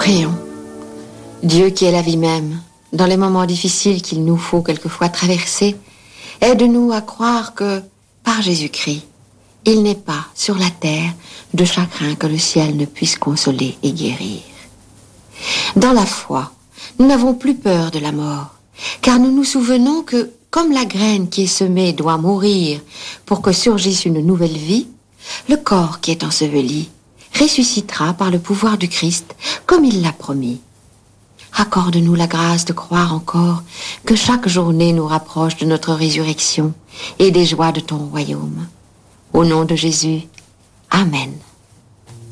Prions. Dieu qui est la vie même, dans les moments difficiles qu'il nous faut quelquefois traverser, aide-nous à croire que, par Jésus-Christ, il n'est pas sur la terre de chagrin que le ciel ne puisse consoler et guérir. Dans la foi, nous n'avons plus peur de la mort, car nous nous souvenons que, comme la graine qui est semée doit mourir pour que surgisse une nouvelle vie, le corps qui est enseveli ressuscitera par le pouvoir du Christ, comme il l'a promis. Accorde-nous la grâce de croire encore que chaque journée nous rapproche de notre résurrection et des joies de ton royaume. Au nom de Jésus, Amen.